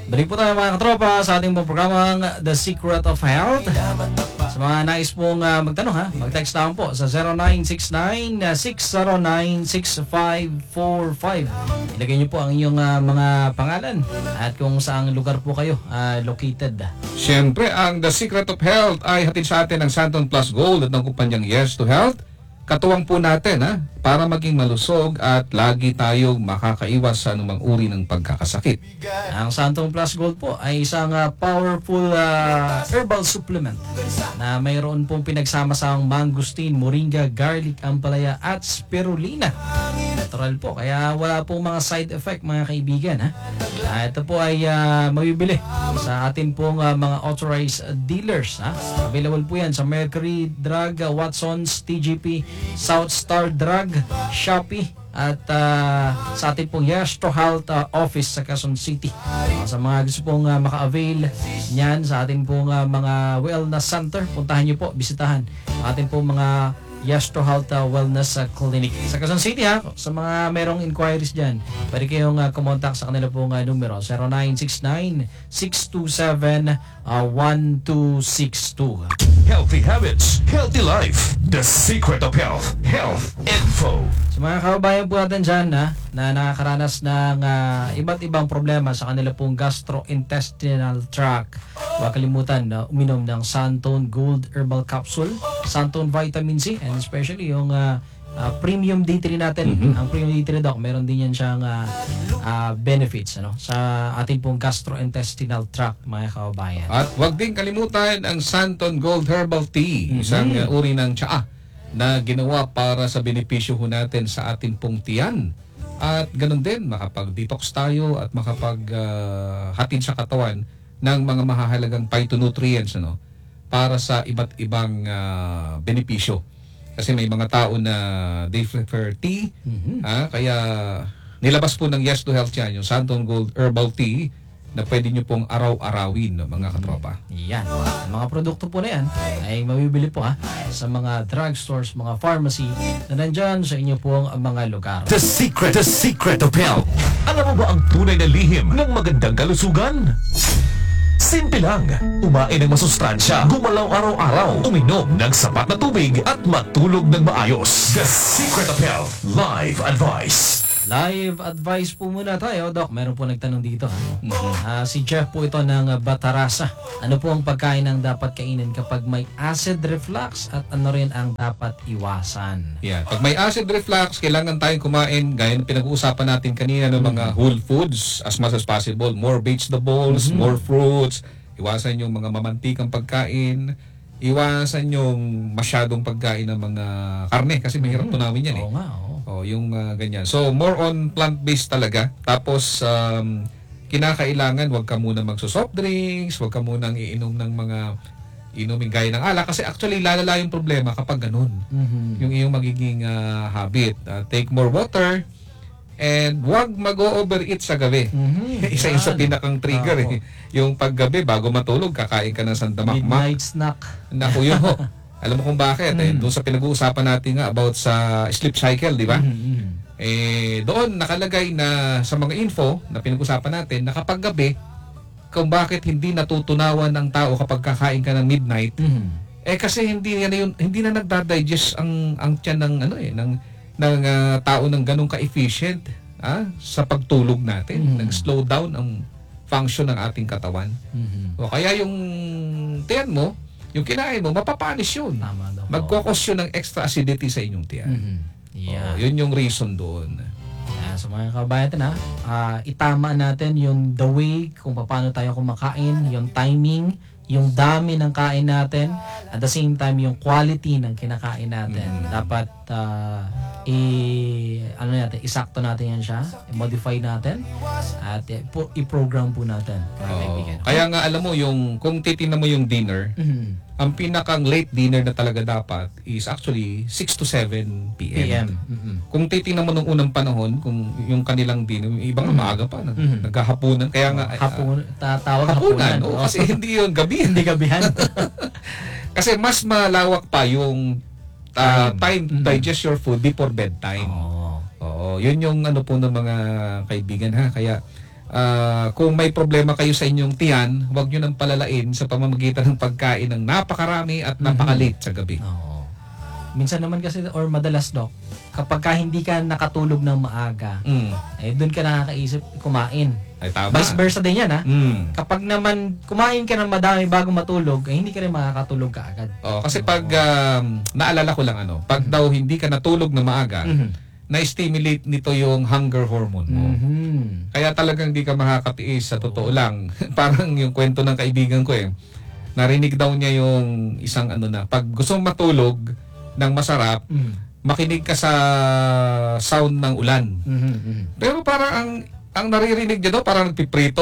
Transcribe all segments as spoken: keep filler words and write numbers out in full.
Balik po tayo mga katropa sa ating pong programang The Secret of Health. Sa mga nais pong uh, magtanong ha, mag-text lang po sa zero nine six nine, six zero nine, six five four five. Ilagay niyo po ang inyong uh, mga pangalan at kung saang lugar po kayo uh, located. Siyempre, ang The Secret of Health ay hatid sa atin ng Santon Plus Gold at ng kumpanyang Yes to Health. Katuwang po natin ha, para maging malusog at lagi tayong makakaiwas sa anumang uri ng pagkakasakit. Ang Santon Plus Gold po ay isang uh, powerful uh, herbal supplement na mayroon pong pinagsama-samang mangosteen, moringa, garlic, ampalaya at spirulina. Natural po, kaya wala pong mga side effect mga kaibigan. Ha? Uh, ito po ay uh, mabibili sa atin pong uh, mga authorized dealers. Ha? Available po yan sa Mercury Drug, uh, Watson's, T G P, South Star Drug, Shopee, at uh, sa ating pong Yes to Health uh, office sa Quezon City. Uh, sa mga gusto pong uh, maka-avail niyan sa ating pong uh, mga wellness center, puntahan niyo po, bisitahan ang ating pong mga Yes to Health uh, Wellness uh, Clinic sa Quezon City. Ha? Sa mga merong inquiries dyan, pwede kayong uh, kumontak sa kanila pong uh, numero zero nine six nine, six two seven, one two six two. Healthy habits, healthy life. The Secret of Health. Health Info. Sa mga kababayan po natin dyan ha, na nakakaranas ng uh, iba't ibang problema sa kanila pong gastrointestinal tract, huwag kalimutan na uh, uminom ng Santon Gold Herbal Capsule, Santon Vitamin C, and especially yung uh, uh, Premium D three natin. Mm-hmm. Ang Premium D three, Doc, meron din yan siyang uh, uh, benefits ano, sa ating pong gastrointestinal tract, mga kababayan. At huwag din kalimutan ang Santon Gold Herbal Tea, mm-hmm. isang uh, uri ng tsaa na ginawa para sa benepisyo ho natin sa ating pong tiyan. At ganun din, makapag-detox tayo at makapag-hatid uh, sa katawan ng mga mahahalagang phytonutrients ano, para sa iba't ibang uh, benepisyo. Kasi may mga tao na they prefer tea, mm-hmm. ha? Kaya nilabas po ng Yes to Health yan, yung Santon Gold Herbal Tea, na pwede nyo pong araw-arawin, no, mga katropa. Yan. Ang mga produkto po na yan ay mabibili po ha, sa mga drugstores, mga pharmacy na nandyan sa inyo pong mga lugar. The Secret, The Secret of Health. Alam mo ba ang tunay na lihim ng magandang kalusugan? Simple lang. Umain ng masustansya, gumalaw araw-araw, uminom ng sapat na tubig at matulog ng maayos. The Secret of Health Live Advice. Live advice po muna tayo, Doc. Meron po nagtanong dito. Ha? Mm-hmm. Uh, si Jeff po ito ng Batarasa. Ano po ang pagkain ang dapat kainin kapag may acid reflux at ano rin ang dapat iwasan? Yeah. Pag may acid reflux, kailangan tayong kumain, gaya ng pinag-uusapan natin kanina ng mga whole foods as much as possible. More vegetables, mm-hmm. more fruits. Iwasan yung mga mamantikang pagkain. Iwasan yung masyadong pagkain ng mga karne kasi mahirap mm-hmm. tunawin yan eh. Oo nga, oo. Oh, yung uh, ganyan. So, more on plant-based talaga. Tapos, um, kinakailangan, wag ka muna magso-soft drinks, wag ka muna iinom ng mga inumin gaya ng alak. Kasi actually, lalala yung problema kapag ganun. Mm-hmm. Yung iyong magiging uh, habit. Uh, take more water, and wag mag-o-overeat sa gabi. Mm-hmm. Isa yung sa pinakang trigger. Oh. Eh. Yung paggabi, bago matulog, kakain ka ng sandamakmak. Midnight snack. Naku, yun ho. Alam mo kung bakit? Mm. Eh, doon sa pinag-uusapan natin nga about sa sleep cycle, di ba? Mm-hmm. Eh, doon nakalagay na sa mga info na pinag-uusapan natin na kapag gabi, kung bakit hindi natutunawan ng tao kapag kakain ka ng midnight, mm-hmm. eh kasi hindi na yun, hindi na nagda-digest ang ang tiyan ng ano eh ng ng uh, tao ng ganung ka-efficient ah, sa pagtulog natin, mm-hmm. nag-slow down ang function ng ating katawan. Mm-hmm. O kaya yung tiyan mo, yung kinain mo, mapapanis yun. Tama daw. Magkakos yun ng extra acidity sa inyong tiyan. Mm-hmm. Yeah. Oh, yun yung reason doon. Yeah, so mga kabayan natin ha, uh, itama natin yung the way kung paano tayo kumakain, yung timing, yung dami ng kain natin, at the same time yung quality ng kinakain natin. Mm-hmm. Dapat uh, i ano natin, isakto natin yan siya, i-modify natin at i-program po natin. Oh, kaya nga alam mo yung kung titingnan mo yung dinner, mm-hmm. ang pinakang late dinner na talaga dapat is actually six to seven p m Mm-hmm. Kung titingnan mo nung unang panahon, kung yung kanilang dinner, ibang mm-hmm. maaga pa, nag, mm-hmm. naghahapunan. Kaya nga, Hapun, tatawag hapunan. hapunan. Oh, kasi hindi yun, gabi. Hindi gabihan. Kasi mas malawak pa yung uh, time to mm-hmm. digest your food before bedtime. Oh. Oo, yun yung ano po ng mga kaibigan ha. Kaya ah, kung may problema kayo sa inyong tiyan, huwag nyo nang palalain sa pamamagitan ng pagkain ng napakarami at napakalate sa gabi. Oo. Minsan naman kasi, or madalas, Doc, kapag ka hindi ka nakatulog ng maaga, Mm. eh doon ka nakakaisip kumain. Ay, tama. Vice versa din yan, ha? Mm. Kapag naman kumain ka ng madami bago matulog, eh, hindi ka rin makakatulog kaagad. Oh, kasi pag um, naalala ko lang ano, pag daw hindi ka natulog na maaga, Mhm. na-stimulate nito yung hunger hormone mo. Mhm. Kaya talagang hindi ka makakatiis sa totoo lang. Parang yung kwento ng kaibigan ko eh. Narinig daw niya yung isang ano na, pag gusto mong matulog ng masarap, Mhm. makinig ka sa sound ng ulan. Mhm. Mhm. Pero parang ang ang naririnig niya daw parang nagpiprito.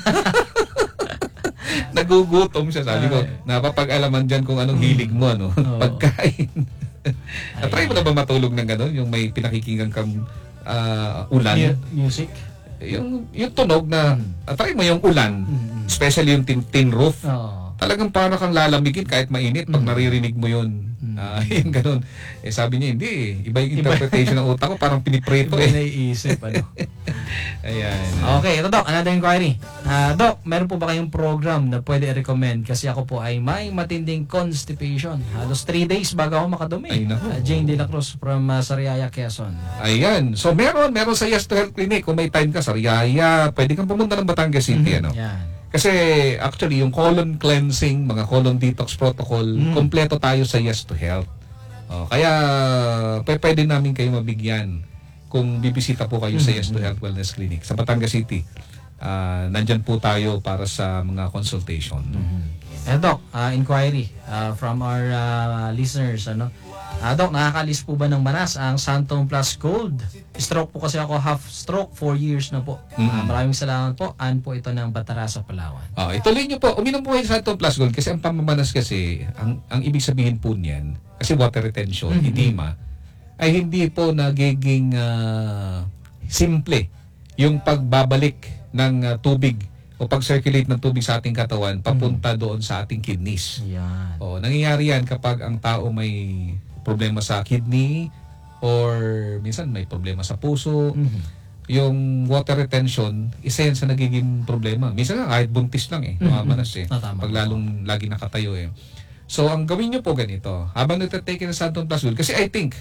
Nagugutom siya, sabi ko. Napapag-alaman dyan kung anong hilig mo, ano, Oo. pagkain. Na-try mo na ba matulog ng gano'n? Yung may pinakikinggan kang ah, ulan? Mu- music? Yung, yung tunog na, try mo yung ulan, Mhm. especially yung tin, tin roof. Oo. Talagang parang kang lalamigin kahit mainit pag naririnig mo yun. Ah, yung ganun. Eh sabi niya, hindi eh. Iba yung interpretation ng utak ko, parang piniprito Iba eh. naiisip, ano? Ayan. Okay, ito Doc, another inquiry. Ah, Doc, meron po ba kayong program na pwede i-recommend? Kasi ako po ay may matinding constipation. Halos three days bago ako makadumi. Ay, naku. Ah, Jane De La Cruz from uh, Sariaya, Quezon. Ayan. So meron, meron sa Yes to Health Clinic. Kung may time ka sa Riyaya, pwede kang pumunta ng Batangas City. Ano? Yan. Kasi actually, yung colon cleansing, mga colon detox protocol, kompleto tayo sa Yes to Health. Oh, kaya p- pwede namin kayo mabigyan kung bibisita po kayo sa Yes to Health Wellness Clinic sa Batangas City. Ah, nandyan po tayo para sa mga consultation. Eh, Doc, ah, inquiry ah, from our ah, listeners. Ano? Ah, Doc, nakakalis po ba ng manas ang Santon Plus Gold? Stroke po kasi ako, half stroke, four years na po. Ah, maraming salamat po. An po ito ng Batarasa, Palawan. Ah, ituloy niyo po. Uminom po kayo sa Santon Plus Gold kasi ang pamamanas kasi, ang, ang ibig sabihin po niyan, kasi water retention, edema, ay hindi po nagiging ah, simple yung pagbabalik ng ah, tubig o pag-circulate ng tubig sa ating katawan papunta doon sa ating kidneys. Yan. Oh, nangyayari yan kapag ang tao may problema sa kidney or minsan may problema sa puso. Mhm. Yung water retention, isa yan sa nagiging problema. Minsan nga kahit buntis lang eh, mamamanas eh. Ah, tama. Pag lalong lagi nakatayo eh. So, ang gawin nyo po ganito, habang nagtatake ng Santon Plus Gold, kasi I think,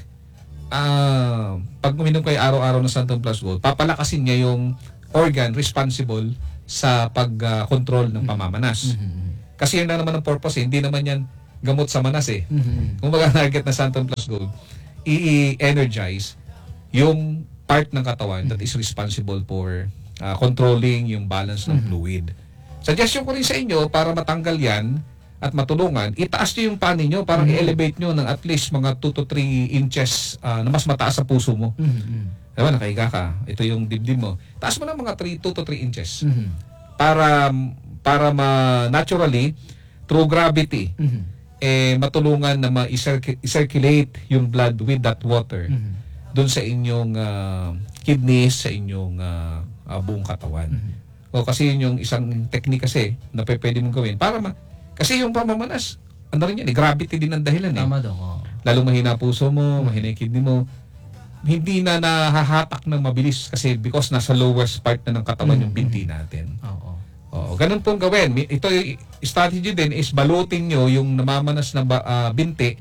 ah pag uminom kayo araw-araw ng Santon Plus Gold, papalakasin niya yung organ responsible sa pag-control ng pamamanas. Mhm. Kasi yun na naman ang purpose eh. Hindi naman yan gamot sa manas eh. Mhm. Kung baga target na Santon Plus Gold, i-energize yung part ng katawan that is responsible for uh, controlling yung balance ng fluid. Suggestion ko rin sa inyo, para matanggal yan at matulungan, itaas nyo yung paa ninyo, parang i-elevate nyo ng at least mga two to three inches uh, na mas mataas sa puso mo. Mhm. Diba, nakahiga ka. Ito yung dibdib mo. Taas mo ng mga two to three inches. Mhm. Para para ma naturally through gravity Mhm. eh matulungan na ma-circulate yung blood with that water Mhm. doon sa inyong ah, kidneys, sa inyong ah, ah, buong katawan. O kasi yun yung isang technique kasi na pe- pwede mong gawin para ma kasi yung pamamanas, ano rin yan, eh, gravity din ang dahilan eh. Tama, Doc. Oo. Lalong mahina puso mo, mahina yung kidney mo, hindi na nahahatak ng mabilis kasi because nasa lowest part na ng katawan yung binti natin. Oo. Oo, ganun pong gawin. Mi- Ito yung strategy din is balutin nyo yung namamanas na ba- ah, binti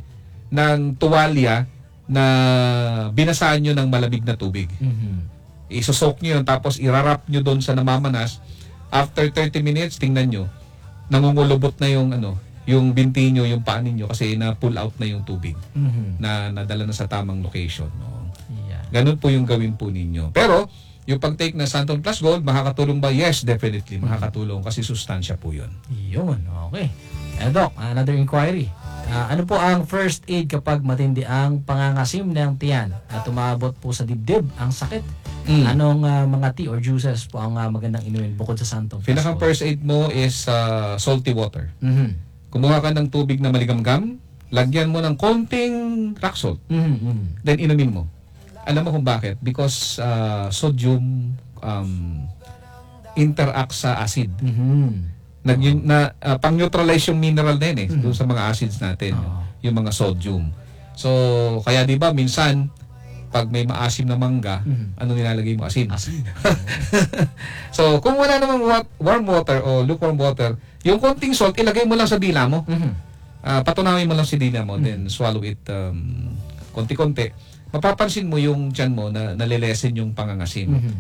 ng tuwalya na binasaan nyo ng malamig na tubig. Mhm. Isusok nyo yun tapos irarap nyo doon sa namamanas. After thirty minutes, tingnan nyo, nangungulubot na yung ano, yung binti nyo, yung paa ninyo kasi na-pull out na yung tubig Mhm. na nadala na sa tamang location. No? Yan. Ganun po yung gawin po ninyo. Pero, yung pag-take ng Santon Plus Gold, makakatulong ba? Yes, definitely. Makakatulong kasi sustansya po yun. Yun, okay. Eh, Doc, another inquiry. Ah, ano po ang first aid kapag matindi ang pangangasim ng tiyan at umabot po sa dibdib ang sakit? Mm. Anong ah, mga tea or juices po ang ah, magandang inumin bukod sa Santon Plus Pinakang Gold? first aid mo is uh, salty water. Mhm. Kumuha ka ng tubig na maligamgam, lagyan mo ng konting rock salt, Mhm, mhm. then inumin mo. Alam mo kung bakit? Because uh, sodium um, interacts sa acid. Mhm. Nag, yun- na, uh, pang-neutralize yung mineral na yun eh, doon sa mga acids natin, Oo. yung mga sodium. So, kaya di ba minsan, pag may maasim na mangga, Mhm. ano nilalagay mo? Asin. Asin. So, kung wala namang wa- warm water o lukewarm water, yung konting salt, ilagay mo lang sa dila mo. Mhm. Ah, patunawin mo lang sa dila mo, then swallow it um, konti-konti. Mapapansin mo yung tiyan mo na nalilesen yung pangangasim. Mhm.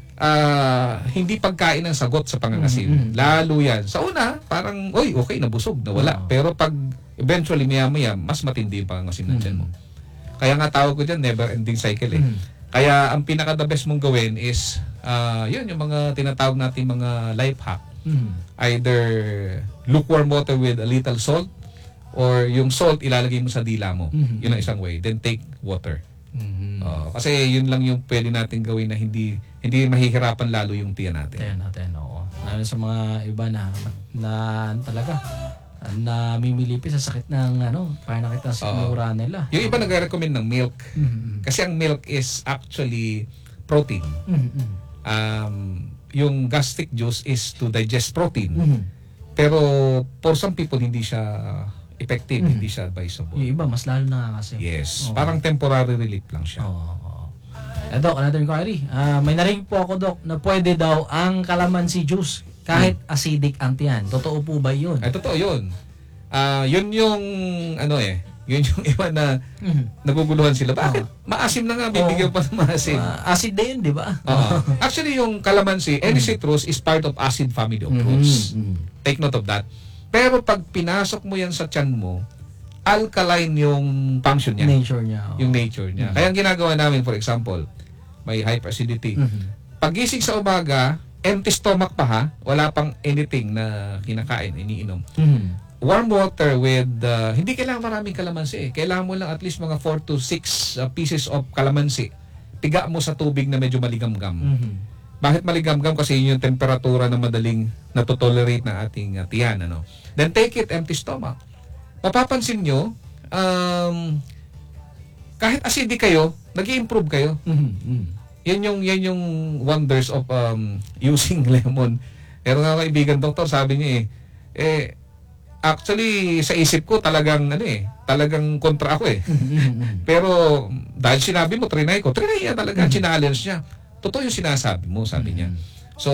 Ah, hindi pagkain ang sagot sa pangangasim. Mhm. Lalo yan. Sa una, parang, oy, okay, nabusog, nawala. Oo. Pero pag eventually, maya-maya, mas matindi yung pangangasim ng tiyan mo. Kaya nga tawag ko dyan, never-ending cycle eh. Mhm. Kaya ang pinaka-the best mong gawin is, ah, yun, yung mga tinatawag natin mga life hack. Mhm. Either lukewarm water with a little salt, or yung salt ilalagay mo sa dila mo. Mhm. Yun ang isang way. Then take water. Mhm. Oo, kasi yun lang yung pwede natin gawin na hindi hindi mahihirapan lalo yung tiyan natin. Ayan natin, oo. Lalo sa mga iba na, na ano talaga, na mimilipit sa sakit ng ano, parang nakita sa Oo. mura nila. Yung iba nagre-recommend ng milk. Mhm. Kasi ang milk is actually protein. Mhm. Um, yung gastric juice is to digest protein. Mhm. Pero for some people, hindi siya effective, Mhm. hindi siya advisable. Yung iba, mas lalo na kasi. Yes. Oo. Parang temporary relief lang siya. Oo. oo. Eh, Doc, another inquiry. Ah, may narinig po ako, Doc, na pwede daw ang calamansi juice kahit acidic ang tiyan. Totoo po ba yun? Ay, totoo yun. Ah, yun yung, ano eh, yun yung iba na Mhm. naguguluhan sila. Bakit? Maasim na nga, bibigyan pa ng maasim. Ah, acid din, di ba? Oo. Actually, yung calamansi, any citrus is part of acid family of fruits. Mhm. Take note of that. Pero pag pinasok mo yan sa tiyan mo, alkaline yung function niya, Nature niya. oo. yung nature niya. Kaya ang ginagawa namin, for example, may hyperacidity. Mhm. Pagising sa umaga, empty stomach pa ha, wala pang anything na kinakain, iniinom. Mhm. Warm water with, uh, hindi kailangan maraming kalamansi eh. Kailangan mo lang at least mga four to six uh, pieces of kalamansi. Piga mo sa tubig na medyo maligamgam. Mhm. Bakit maligamgam? Kasi yun yung temperatura na madaling natotolerate ng ating uh, tiyan. Ano? Then take it empty stomach. Mapapansin nyo, um, kahit acidic kayo, nag-i-improve kayo. Mhm. Mhm. Yan yung, yan yung wonders of um, using lemon. Pero nga kaibigan doktor, sabi niya eh, eh, actually, sa isip ko talagang, ano eh, talagang kontra ako eh. Mhm. Pero dahil sinabi mo, trinay ko, trinay niya talaga, challenge niya. Totoo yung sinasabi mo, sabi niya. So,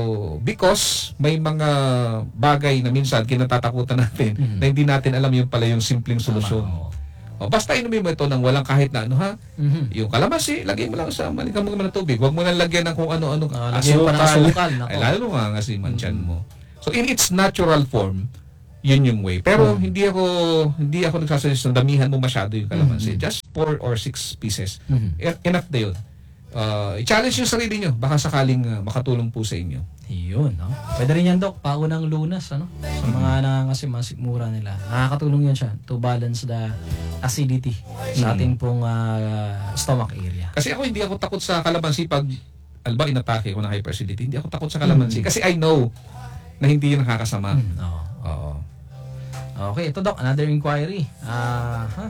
because may mga bagay na minsan kinatatakutan natin Mhm. na hindi natin alam yung pala yung simpleng solusyon. Tama, oo. O, basta inumin mo ito ng walang kahit na ano ha. Mhm. Yung kalamansi, lagay mo lang sa malikam mo ng tubig. Huwag mo nang lagyan ng kung ano-ano. Ah, lagyan mo pa ng asukal, nako. Ay, lalo nga kasi manchan mo. So, in its natural form, yun yung way. Pero Hmm. hindi ako hindi ako nagsasuggest na damihan mo masyado yung kalamansi. Mhm. Just four or six pieces. Mhm. E- Enough na yun. Uh, i-challenge yung sarili nyo. Baka sakaling uh, makatulong po sa inyo. Yun, no? Pwede rin yan, Dok. Paunang lunas, ano? Sa mga nangangasim-mura nila. Nakakatulong yan siya to balance the acidity sa ating pong ah, stomach area. Kasi ako hindi ako takot sa kalamansi pag alba inatake ko ng hyperacidity. Hindi ako takot sa kalamansi. Kasi I know na hindi yun nakakasama. Mm, oo. Oo. Okay, ito, Dok. Another inquiry. Ah, ha?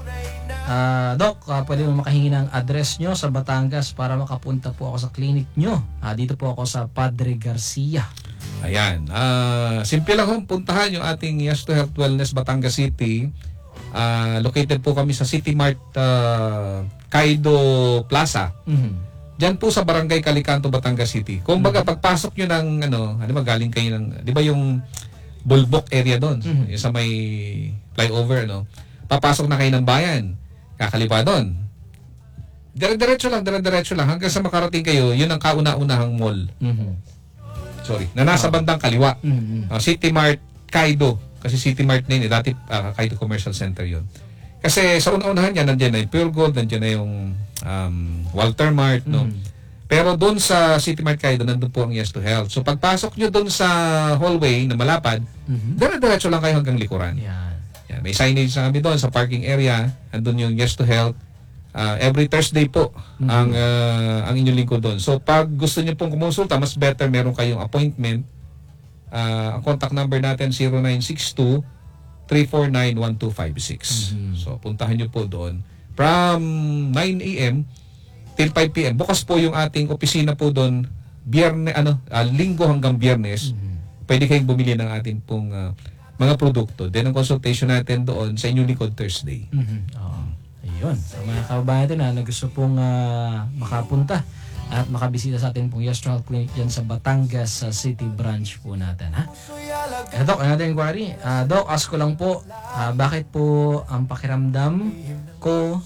Ah, Dok, ah, pwede mo makahingi ng address nyo sa Batangas para makapunta po ako sa clinic nyo. Ah, dito po ako sa Padre Garcia. Ayan. Ah, simple lang hong puntahan yung ating Yes to Health Wellness Batangas City. Ah, located po kami sa City Mart uh, Kaido Plaza. Mhm. Diyan po sa Barangay Calicanto, Batangas City. Kung baga, pagpasok nyo ng, ano, ano ba, galing kayo ng, di ba yung Bulbok area doon, Mhm. yung sa may flyover, no? Papasok na kayo ng bayan, kakaliwa doon. Dire-diretso lang, dire-diretso lang, hanggang sa makarating kayo, yun ang kauna-unahang mall. Mhm. Sorry, na nasa bandang kaliwa. Mhm. Uh, City Mart Kaido. Kasi City Mart na yun, eh, dati uh, Kaido Commercial Center yun. Kasi sa una-unahan yan, nandiyan na yung Pure Gold, nandiyan na yung um, Walter Mart, no? Mhm. Pero doon sa City Mart Kaido, nandun po ang Yes to Health. So pagpasok nyo doon sa hallway na malapad, Mhm. dire-diretso lang kayo hanggang likuran. Yan. Yan, may signage na kami doon sa parking area, andun yung Yes to Health. Uh, every Thursday po Mhm. ang uh, ang inyong lingkod doon. So pag gusto niyo pong kumonsulta, mas better meron kayong appointment. Uh, ang contact number natin zero nine six two, three four nine, one two five six. Mhm. So puntahan niyo po doon from nine a m till five p m. Bukas po yung ating opisina po doon, Biyernes, ano, uh, Linggo hanggang Biyernes. Mhm. Pwede kayong bumili ng ating pong uh, mga produkto. Then ang consultation natin doon sa inyong likod Thursday. Mhm. Oo. Yun. Sa mga kababayan natin na, na gusto pong ah, makapunta at makabisita sa atin pong Yastro Health Clinic dyan sa Batangas sa City Branch po natin, ha? Eh, Doc, ano natin inquiry? Ah, Doc, ask ko lang po, ah, bakit po ang pakiramdam ko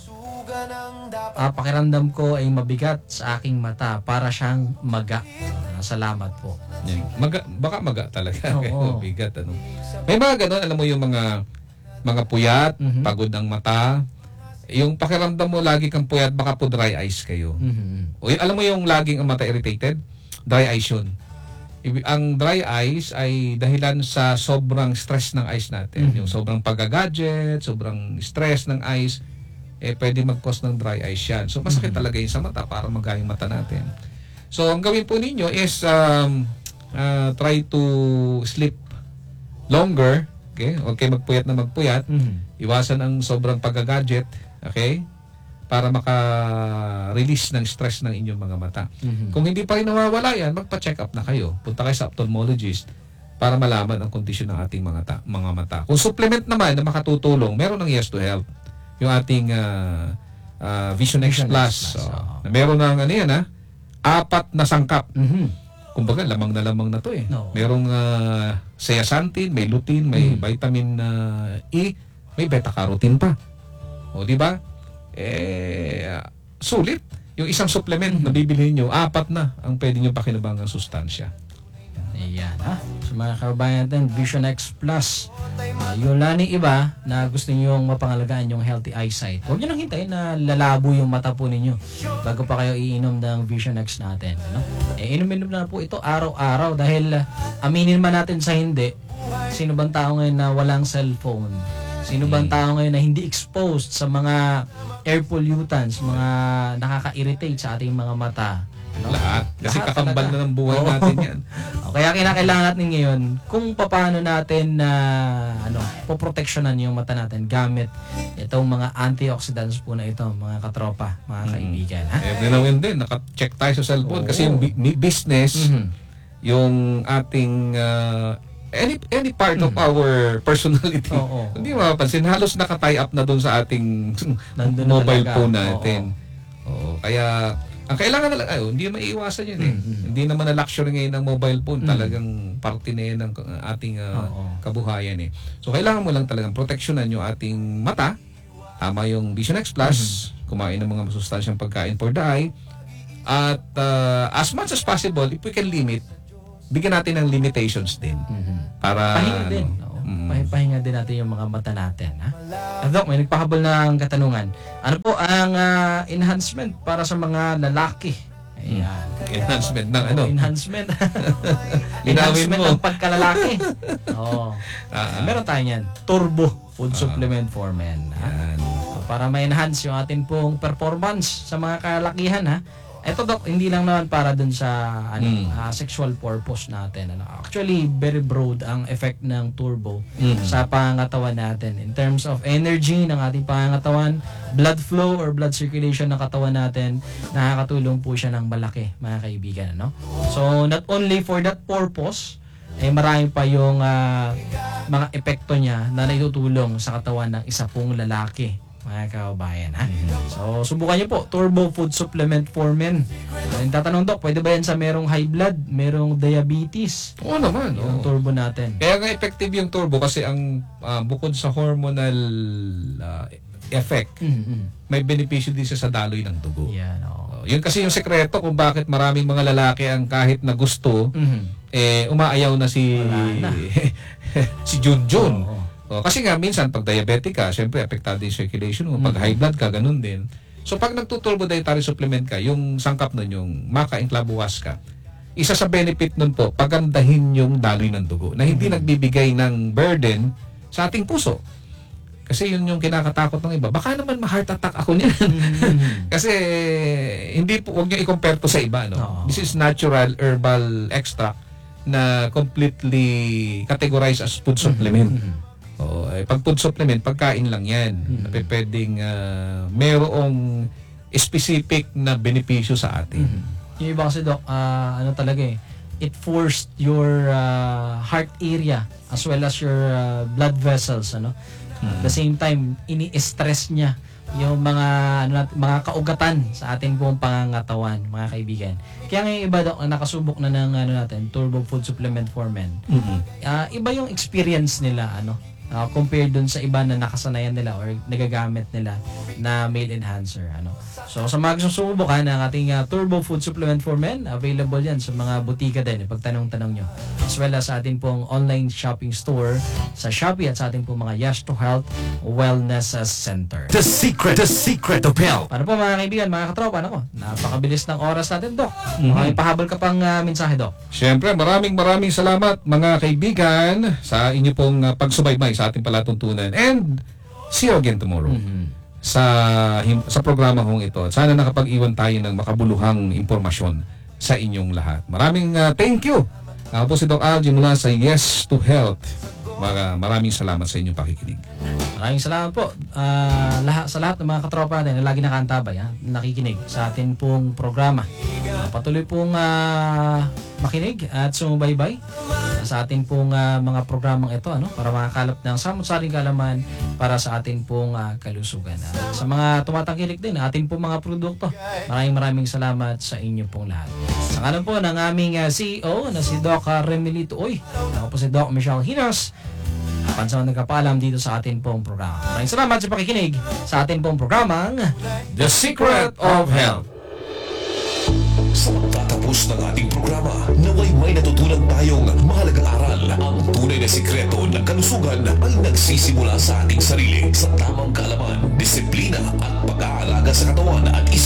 ah, pakiramdam ko ay mabigat sa aking mata para siyang maga. Ah, salamat po. Yan. Maga, baka maga talaga. Oo. Bigat, ano. May mga ganun, alam mo yung mga mga puyat, Mhm. pagod ng mata. Yung pakiramdam mo lagi kang puyat, baka po dry eyes kayo. Mhm. O y- alam mo yung laging ang mata irritated? Dry eyes yun. Ibi- Ang dry eyes ay dahilan sa sobrang stress ng eyes natin. Mhm. Yung sobrang pagga-gadget, sobrang stress ng eyes, eh pwede mag-cause ng dry eyes yan. So masakit talaga yun sa mata para magayang mata natin. So ang gawin po ninyo is um, uh, try to sleep longer. Okay? Huwag kayo magpuyat na magpuyat. Mhm. Iwasan ang sobrang pagga-gadget. Okay? Para maka-release ng stress ng inyong mga mata. Mhm. Kung hindi pa rin nawawala yan, magpa-check up na kayo. Punta kayo sa ophthalmologist para malaman ang kondisyon ng ating mga, ta- mga mata. Kung supplement naman na makatutulong, meron ng Yes to Help. Yung ating uh, uh, Vision X Vision X Plus. Plus, Oh, oo. na meron ng ano yan, ha? Apat na sangkap. Mhm. Kumbaga, lamang na lamang na to eh. No. Merong uh, zeaxanthin, may lutein, may Mhm. vitamin uh, E, may beta-carotene pa. O, di ba? Eh, sulit. Yung isang supplement na bibili niyo, apat na ang pwede niyo pakinabangang sustansya. Ayan, ha? Sa mga kababayan natin, Vision X Plus. Uh, yung lani iba na gusto niyong mapangalagaan yung healthy eyesight. Huwag niyo nang hintayin na lalabo yung mata po ninyo bago pa kayo iinom ng Vision X natin. Ano? Eh, inumin na po ito araw-araw dahil uh, aminin man natin sa hindi, sino bang tao ngayon na walang cellphone? Sino bang tao ngayon na hindi exposed sa mga air pollutants, mga nakaka-irritate sa ating mga mata? No? Lahat. Kasi Lahat kakambal talaga. na ng buhay Oo. natin yan. O, kaya kinakailangan natin ngayon kung paano natin na ano, poproteksyonan yung mata natin gamit itong mga antioxidants po na ito, mga katropa, mga kaibigan. Ha? Every now and then, naka-check tayo sa cellphone. Oo. Kasi yung bi- mi- business, Mhm. yung ating uh, any any part of our personality. Mm. Oo. Hindi mapapansin, halos naka-tie up na doon sa ating Nandun na mobile talaga. phone natin. Oo. Kaya, ang kailangan na lang, ay, hindi maiiwasan yun eh. Mm, mm. Hindi naman na luxury ngayon ng mobile phone. Mm. Talagang parte na yan ng uh, ating uh, Oo. kabuhayan eh. So, kailangan mo lang talagang proteksyonan yung ating mata. Tama yung Vision X Plus. Mm-hmm. Kumain ng mga masustansyang pagkain for the eye. At uh, as much as possible, if we can limit, bigyan natin ng limitations din. Mhm. Para, Pahinga din. ano, Oo. mm. Pahi- Pahinga din natin yung mga mata natin. Ha? Ah, Doc, may nagpahabol ng katanungan. Ano po ang ah, enhancement para sa mga lalaki? Ayan. enhancement ng ano. Enhancement. Linawin Enhancement mo. ng pagkalalaki. Oo. Ah, ah. Meron tayo niyan. Turbo food supplement for men. Ha? Yan. So, para ma-enhance yung atin pong performance sa mga kalakihan, ha? Ito, Doc, hindi lang naman para dun sa ano, Mm. ah, sexual purpose natin. Ano. Actually, very broad ang effect ng turbo Mm. sa pangangatawan natin. In terms of energy ng ating pangangatawan, blood flow or blood circulation ng katawan natin, nakakatulong po siya ng malaki, mga kaibigan. Ano? So, not only for that purpose, eh marami pa yung ah, mga epekto niya na naitutulong sa katawan ng isa pong lalaki, mga kababayan, ha? So, subukan niyo po, Turbo Food Supplement for Men. Ang tatanong, Doc, pwede ba yan sa merong high blood, merong diabetes? Oo naman. oo. Yung turbo natin. Kaya nga effective yung turbo kasi ang ah, bukod sa hormonal ah, effect, Mm-hmm. may benepisyo din siya sa daloy ng dugo. Yan, oo. Oh, yun kasi yung sekreto kung bakit maraming mga lalaki ang kahit na gusto, Mhm. eh umaayaw na si Wala na. si Junjun. Oo. Oh, kasi nga minsan pag diabetic ka, syempre apektado yung circulation mo. Pag Mhm. high blood ka, ganun din. So pag nagtuturbo dietary supplement ka, yung sangkap nun, yung maca inclavawas ka, isa sa benefit nun po, pagandahin yung daloy ng dugo na hindi nagbibigay ng burden sa ating puso. Kasi yun yung kinakatakot ng iba. Baka naman ma-heart attack ako niyan. Kasi hindi po, huwag nyo i-compare to sa iba. No? Oo. This is natural herbal extract na completely categorized as food supplement. Oo, eh, pag food supplement, pagkain lang yan. Mhm. Na pe- pwedeng ah, merong specific na benepisyo sa atin. Yung iba kasi, Doc, ah, ano talaga eh, it forced your ah, heart area as well as your ah, blood vessels, ano? At the same time, ini-stress niya yung mga ano nat- mga kaugatan sa ating pong pangangatawan, mga kaibigan. Kaya ngayon iba daw nakasubok na ng ano natin, Turbo Food Supplement for Men. Ah, iba yung experience nila ano ah, compared dun sa iba na nakasanayan nila or nagagamit nila na meal enhancer ano. So sa mga gustong subukan ng ating ah, Turbo Food Supplement for Men, available yan sa mga butika din, pagtanong-tanong nyo. As well as sa ating pong online shopping store sa Shopee at sa ating pong mga Yes to Health Wellness ah, Center. The secret, the secret of health. Paano po mga kaibigan, mga katropa, nako, napakabilis ng oras natin, Dok. Mm-hmm. Ipahabol ka pang ah, mensahe, Dok. Siyempre, maraming maraming salamat mga kaibigan sa inyo pong uh, pagsubaybay sa ating palatuntunan. And see you again tomorrow sa him- sa programa kong ito. Sana nakapag-iwan tayo ng makabuluhang impormasyon sa inyong lahat. Maraming uh, thank you. Ako po si Doc Algie mula sa Yes to Health. Mga, maraming salamat sa inyong pakikinig. Maraming salamat po ah, lahat, sa lahat ng mga katropa natin na lagi nakaantabay, ha, nakikinig sa atin pong programa. Ah, patuloy pong ah, makinig at sumubaybay sa atin pong ah, mga programang ito ano, para makakalap ng samot-saring kaalaman para sa atin pong ah, kalusugan. Ah, sa mga tumatangkilik din, atin pong mga produkto, maraming maraming salamat sa inyo pong lahat. Sa ngalan po ng aming ah, C E O na si Doc ah, Remelito Uy, ako po si Doc Michelle Hinos, pansawang nagkapaalam dito sa atin pong programa. Maraming salamat sa pakikinig sa atin pong programang The Secret of Health. Sa pagtatapos ng ating programa, naway may natutunan tayong mahalagang aral. Ang tunay na sikreto ng kalusugan ay nagsisimula sa ating sarili, sa tamang kaalaman, disiplina at pag-aalaga sa katawan at